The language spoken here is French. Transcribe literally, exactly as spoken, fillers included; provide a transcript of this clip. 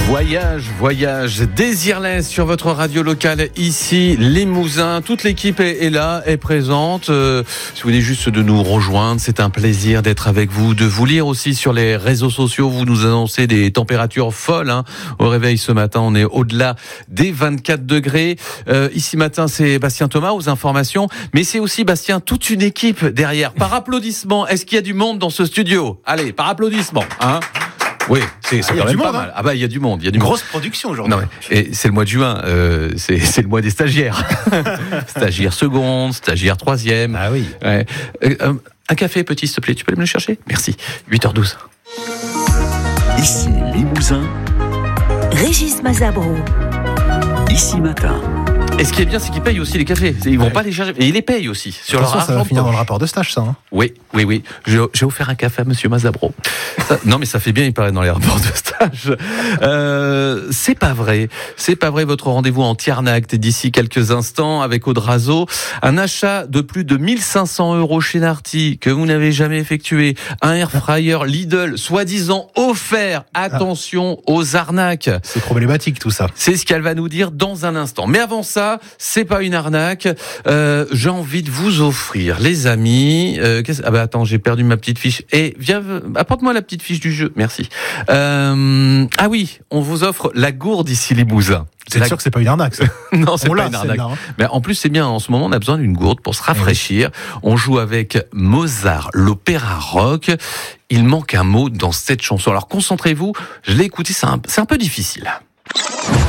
Voyage, voyage, Désirless sur votre radio locale ici, Limousin. Toute l'équipe est, est là, est présente. Euh, si vous venez juste de nous rejoindre, c'est un plaisir d'être avec vous, de vous lire aussi sur les réseaux sociaux. Vous nous annoncez des températures folles. Hein. Au réveil ce matin, on est au-delà des vingt-quatre degrés. Euh, ici matin, c'est Bastien Thomas aux informations, mais c'est aussi Bastien, toute une équipe derrière. Par applaudissement, est-ce qu'il y a du monde dans ce studio ? Allez, par applaudissement, hein ? Oui, c'est, c'est ah, quand même pas monde, mal. Hein. Ah bah il y a du monde, il y a du grosse monde. production aujourd'hui. Non, et c'est le mois de juin, euh, c'est, c'est le mois des stagiaires. Stagiaire seconde, stagiaire troisième. Ah oui. Ouais. Euh, un café petit, s'il te plaît, tu peux aller me le chercher ? Merci. huit heures douze. Ici Limousin. Régis Mazabro. Ici Matin. Et ce qui est bien, c'est qu'ils payent aussi les cafés. Ils vont ouais. pas les charger. Et ils les payent aussi. Sur Attention, leur ça va finir dans le rapport de stage, ça. Hein. Oui, oui, oui. J'ai, j'ai offert un café à Monsieur Mazabro. Ça, non, mais ça fait bien, il paraît, dans les rapports de stage. Euh, c'est pas vrai. C'est pas vrai. Votre rendez-vous en Tiernact d'ici quelques instants avec Audrazo. Un achat de plus de mille cinq cents euros chez Narty que vous n'avez jamais effectué. Un air fryer Lidl, soi-disant offert. Attention ah. aux arnaques. C'est problématique, tout ça. C'est ce qu'elle va nous dire dans un instant. Mais avant ça, c'est pas une arnaque. Euh, j'ai envie de vous offrir, les amis. Euh, qu'est-ce... Ah bah attends, j'ai perdu ma petite fiche. Et viens, apporte-moi la petite fiche du jeu. Merci. Euh... Ah oui, on vous offre la gourde ici Limousin. C'est la... sûr que c'est pas une arnaque, ça. Non, c'est on pas une arnaque. Hein. Mais en plus, c'est bien. En ce moment, on a besoin d'une gourde pour se rafraîchir. Oui. On joue avec Mozart, l'opéra rock. Il manque un mot dans cette chanson. Alors concentrez-vous. Je l'ai écouté. C'est un, c'est un peu difficile.